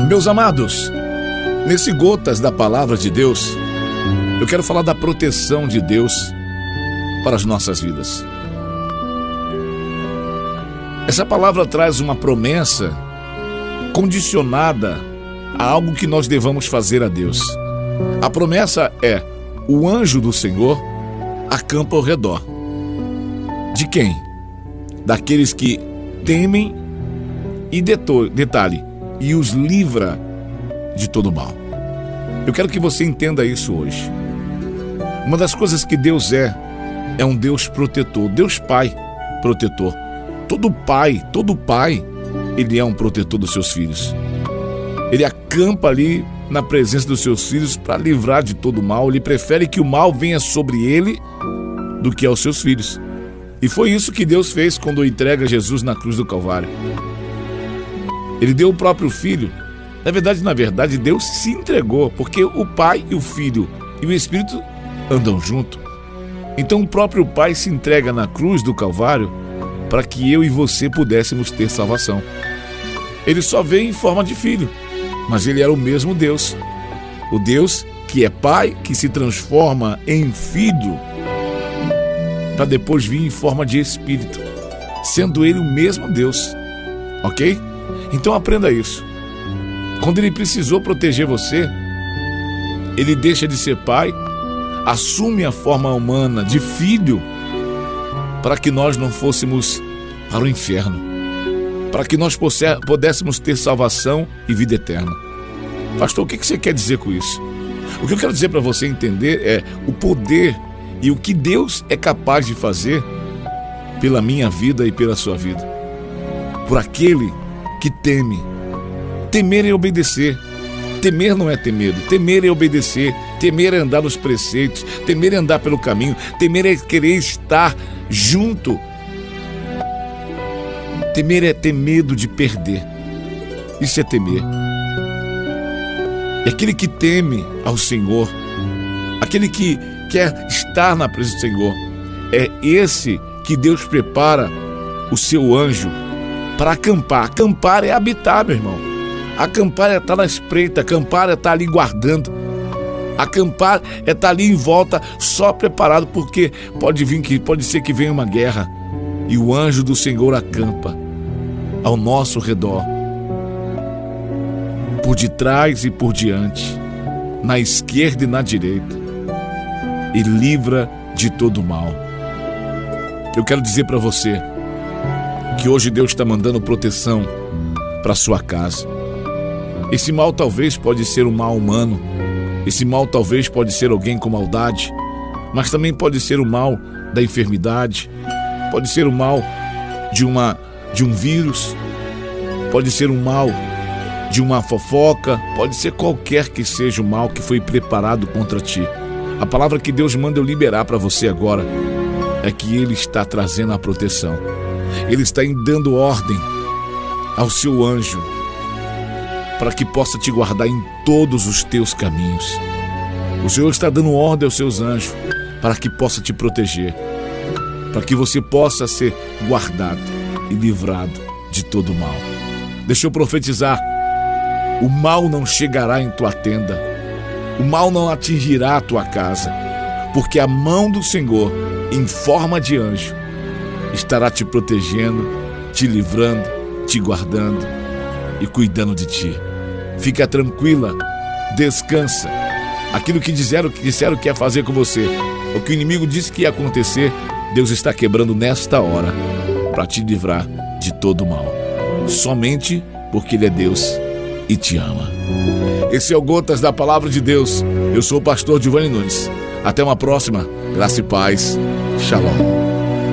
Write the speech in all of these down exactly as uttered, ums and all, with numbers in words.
Meus amados, nesse Gotas da Palavra de Deus, eu quero falar da proteção de Deus para as nossas vidas. Essa palavra traz uma promessa condicionada a algo que nós devamos fazer a Deus. A promessa é: o anjo do Senhor acampa ao redor. De quem? Daqueles que temem e detalhe, e os livra de todo mal. Eu quero que você entenda isso hoje. Uma das coisas que Deus é, é um Deus protetor, Deus Pai protetor. Todo pai, todo pai, ele é um protetor dos seus filhos. Ele acampa ali na presença dos seus filhos para livrar de todo mal. Ele prefere que o mal venha sobre ele do que aos seus filhos. E foi isso que Deus fez quando entrega Jesus na cruz do Calvário. Ele deu o próprio Filho. Na verdade, na verdade, Deus se entregou, porque o Pai e o Filho e o Espírito andam junto. Então o próprio Pai se entrega na cruz do Calvário para que eu e você pudéssemos ter salvação. Ele só veio em forma de filho, mas ele era o mesmo Deus. O Deus que é Pai, que se transforma em Filho, para depois vir em forma de Espírito, sendo ele o mesmo Deus. Ok? Então aprenda isso. Quando ele precisou proteger você, ele deixa de ser pai, assume a forma humana de filho, para que nós não fôssemos para o inferno, para que nós pudéssemos ter salvação e vida eterna. Pastor, o que você quer dizer com isso? O que eu quero dizer para você entender é o poder e o que Deus é capaz de fazer pela minha vida e pela sua vida. Por aquele que teme. Temer é obedecer. Temer não é ter medo. Temer é obedecer. Temer é andar nos preceitos. Temer é andar pelo caminho. Temer é querer estar junto. Temer é ter medo de perder. Isso é temer. E aquele que teme ao Senhor, aquele que quer estar na presença do Senhor, é esse que Deus prepara o seu anjo para acampar. Acampar é habitar, meu irmão. Acampar é estar na espreita. Acampar é estar ali guardando. Acampar é estar ali em volta, só preparado, porque pode vir que pode ser que venha uma guerra e o anjo do Senhor acampa ao nosso redor, por detrás e por diante, na esquerda e na direita, e livra de todo mal. Eu quero dizer para você que hoje Deus está mandando proteção para sua casa. Esse mal talvez pode ser um mal humano, esse mal talvez pode ser alguém com maldade, mas também pode ser o mal da enfermidade, pode ser o mal de, uma, de um vírus, pode ser um mal de uma fofoca, pode ser qualquer que seja o mal que foi preparado contra ti. A palavra que Deus manda eu liberar para você agora é que Ele está trazendo a proteção. Ele está dando ordem ao seu anjo para que possa te guardar em todos os teus caminhos. O Senhor está dando ordem aos seus anjos para que possa te proteger, para que você possa ser guardado e livrado de todo mal. Deixa eu profetizar: o mal não chegará em tua tenda, o mal não atingirá a tua casa, porque a mão do Senhor, em forma de anjo, estará te protegendo, te livrando, te guardando e cuidando de ti. Fica tranquila, descansa. Aquilo que disseram, que disseram que ia fazer com você, o que o inimigo disse que ia acontecer, Deus está quebrando nesta hora para te livrar de todo mal, somente porque Ele é Deus e te ama. Esse é o Gotas da Palavra de Deus. Eu sou o pastor Giovanni Nunes. Até uma próxima. Graça e paz. Shalom.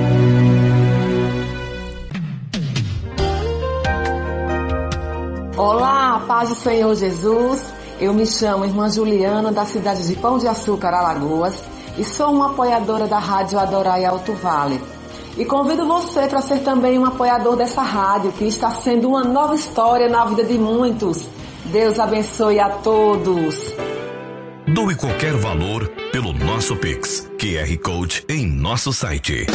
Olá, paz do Senhor Jesus. Eu me chamo Irmã Juliana, da cidade de Pão de Açúcar, Alagoas, e sou uma apoiadora da Rádio Adorai Alto Vale. E convido você para ser também um apoiador dessa rádio, que está sendo uma nova história na vida de muitos. Deus abençoe a todos. Doe qualquer valor pelo nosso Pix, Q R Code em nosso site.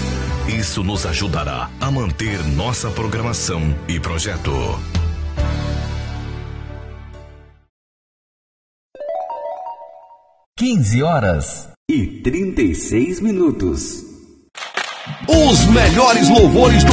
Isso nos ajudará a manter nossa programação e projeto. quinze horas e trinta e seis minutos. Os melhores louvores do